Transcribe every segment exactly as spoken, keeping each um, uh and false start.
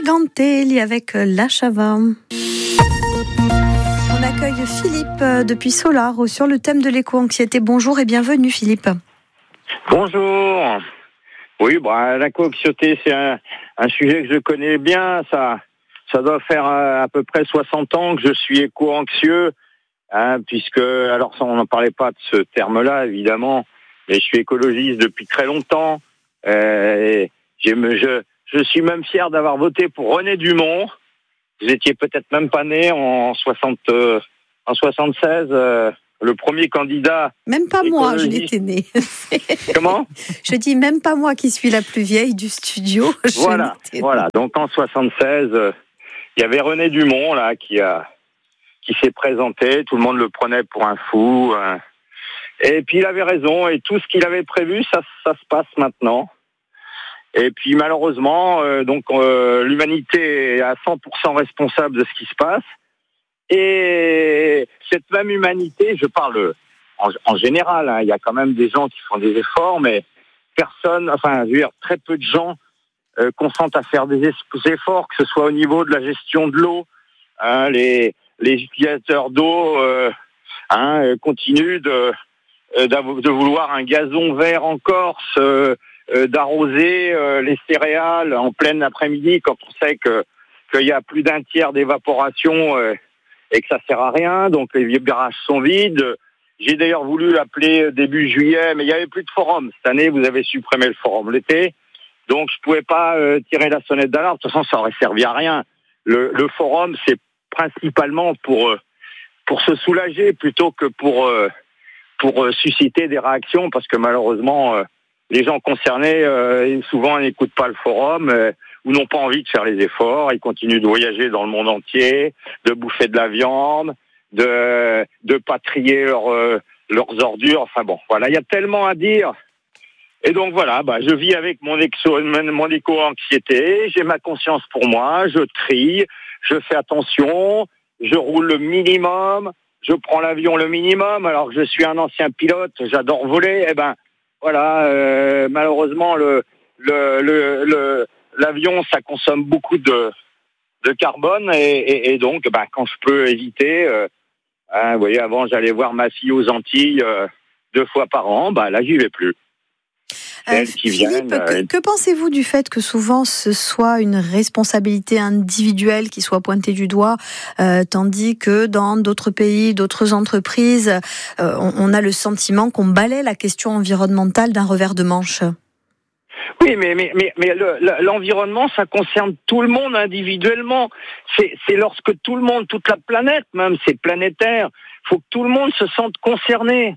Brigantelli avec La Chava. On accueille Philippe depuis Solare sur le thème de l'éco-anxiété. Bonjour et bienvenue Philippe. Bonjour. Oui, bah, l'éco-anxiété, c'est un, un sujet que je connais bien. Ça, ça doit faire à, à peu près soixante ans que je suis éco-anxieux, hein, puisque, alors on n'en parlait pas de ce terme-là, évidemment, mais je suis écologiste depuis très longtemps. Euh, et je, je suis même fier d'avoir voté pour René Dumont. Vous étiez peut-être même pas né en soixante, euh, en soixante-seize, euh, le premier candidat. Même pas moi, je l'étais né. Comment ? Je dis même pas moi qui suis la plus vieille du studio. Voilà, voilà. Donc en soixante-seize, euh, il y avait René Dumont là qui a, qui s'est présenté. Tout le monde le prenait pour un fou. Hein. Et puis il avait raison. Et tout ce qu'il avait prévu, ça, ça se passe maintenant. Et puis malheureusement, euh, donc euh, l'humanité est à cent pour cent responsable de ce qui se passe. Et cette même humanité, je parle en, en général, hein, il y a quand même des gens qui font des efforts, mais personne, enfin, je veux dire, très peu de gens euh, consentent à faire des efforts, que ce soit au niveau de la gestion de l'eau, hein, les, les utilisateurs d'eau euh, hein, continuent de, de vouloir un gazon vert en Corse, euh, euh, d'arroser euh, les céréales en plein après-midi quand on sait que qu'il y a plus d'un tiers d'évaporation euh, et que ça sert à rien, donc les barrages sont vides. J'ai d'ailleurs voulu l'appeler début juillet, mais il n'y avait plus de forum. Cette année, vous avez supprimé le forum l'été, donc je pouvais pas euh, tirer la sonnette d'alarme. De toute façon, ça aurait servi à rien. Le, le forum, c'est principalement pour euh, pour se soulager plutôt que pour euh, pour euh, susciter des réactions, parce que malheureusement, euh, les gens concernés, euh, souvent, n'écoutent pas le forum. Euh, ou n'ont pas envie de faire les efforts, ils continuent de voyager dans le monde entier, de bouffer de la viande, de de pas trier leurs euh, leurs ordures. Enfin bon, voilà, il y a tellement à dire. Et donc voilà, bah je vis avec mon exo, mon éco-anxiété, j'ai ma conscience pour moi, je trie, je fais attention, je roule le minimum, je prends l'avion le minimum. Alors que je suis un ancien pilote, j'adore voler. Eh ben voilà, euh, malheureusement le le le, le l'avion, ça consomme beaucoup de, de carbone et, et, et donc, ben, quand je peux éviter, euh, hein, vous voyez, avant j'allais voir ma fille aux Antilles euh, deux fois par an, ben là j'y vais plus. Euh, elle qui Philippe, viennent, que, euh... que pensez-vous du fait que souvent ce soit une responsabilité individuelle qui soit pointée du doigt, euh, tandis que dans d'autres pays, d'autres entreprises, euh, on, on a le sentiment qu'on balaie la question environnementale d'un revers de manche? Oui, mais mais mais, mais le, le, l'environnement, ça concerne tout le monde individuellement. C'est c'est lorsque tout le monde, toute la planète même, c'est planétaire. Faut que tout le monde se sente concerné.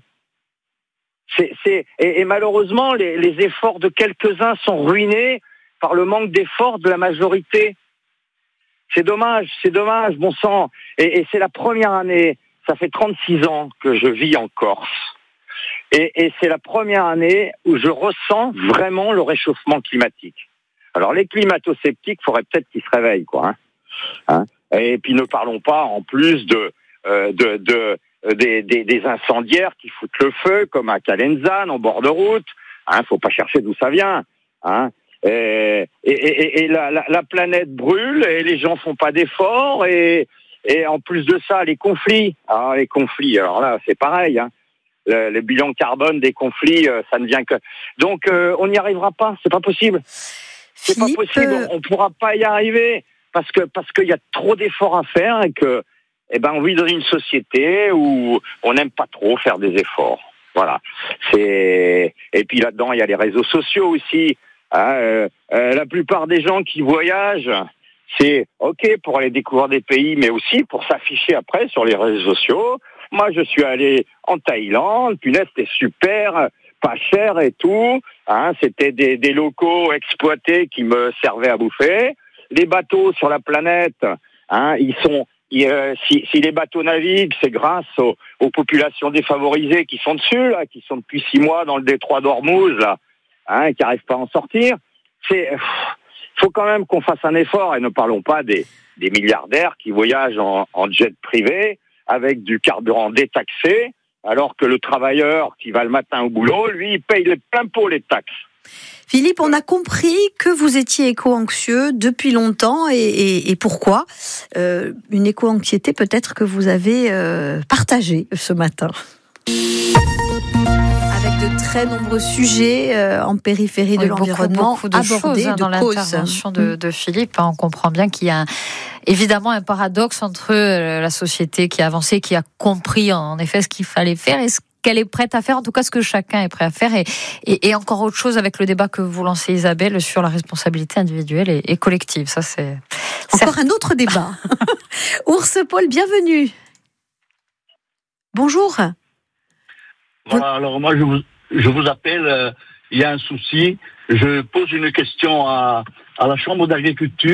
C'est c'est et, et malheureusement, les, les efforts de quelques-uns sont ruinés par le manque d'efforts de la majorité. C'est dommage, c'est dommage, bon sang. Et, et c'est la première année. Ça fait trente-six ans que je vis en Corse. Et, et c'est la première année où je ressens vraiment le réchauffement climatique. Alors les climato-sceptiques, faudrait peut-être qu'ils se réveillent, quoi. Hein, hein et puis ne parlons pas en plus de, euh, de, de euh, des, des, des incendiaires qui foutent le feu, comme à Calenzane, en bord de route. Hein, faut pas chercher d'où ça vient. Hein. Et, et, et, et la, la, la planète brûle et les gens font pas d'efforts. Et, et en plus de ça, les conflits. Alors les conflits, alors là, c'est pareil. Hein. Le, le bilan carbone des conflits, euh, ça ne vient que... Donc, euh, on n'y arrivera pas, c'est pas possible. C'est Philippe... pas possible, on ne pourra pas y arriver, parce que parce qu'il y a trop d'efforts à faire et que, eh ben, on vit dans une société où on n'aime pas trop faire des efforts. Voilà. C'est... Et puis là-dedans, il y a les réseaux sociaux aussi. Hein, euh, euh, la plupart des gens qui voyagent, c'est OK pour aller découvrir des pays, mais aussi pour s'afficher après sur les réseaux sociaux. Moi, je suis allé en Thaïlande, punaise, c'était super, pas cher et tout. Hein, c'était des, des locaux exploités qui me servaient à bouffer. Les bateaux sur la planète, hein, ils sont, ils, euh, si, si les bateaux naviguent, c'est grâce aux, aux populations défavorisées qui sont dessus, là, qui sont depuis six mois dans le détroit d'Ormuz, là, hein, qui n'arrivent pas à en sortir. C'est, pff, faut quand même qu'on fasse un effort, et ne parlons pas des, des milliardaires qui voyagent en, en jet privé, avec du carburant détaxé, alors que le travailleur qui va le matin au boulot, lui, il paye les plein pot les taxes. Philippe, on a compris que vous étiez éco-anxieux depuis longtemps et, et, et pourquoi. Euh, une éco-anxiété peut-être que vous avez euh, partagée ce matin. Avec de très nombreux sujets euh, en périphérie oui, de l'environnement beaucoup, beaucoup de abordés choses, hein, de dans cause. L'intervention de, de Philippe, on comprend bien qu'il y a un, évidemment un paradoxe entre la société qui a avancé, qui a compris en effet ce qu'il fallait faire et ce qu'elle est prête à faire, en tout cas ce que chacun est prêt à faire. Et, et, et encore autre chose avec le débat que vous lancez, Isabelle, sur la responsabilité individuelle et, et collective. Ça, c'est encore un autre débat. Ours Paul, bienvenue. Bonjour. Voilà, alors moi je vous, je vous appelle, euh, il y a un souci, je pose une question à, à la Chambre d'agriculture.